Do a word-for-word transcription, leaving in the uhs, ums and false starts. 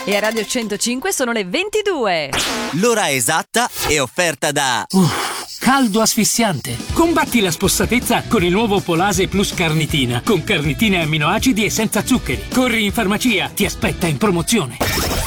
E a Radio centocinque sono le ventidue. L'ora esatta è offerta da... Uff, caldo asfissiante. Combatti la spossatezza con il nuovo Polase Plus Carnitina, con carnitine e amminoacidi e senza zuccheri. Corri in farmacia, ti aspetta in promozione.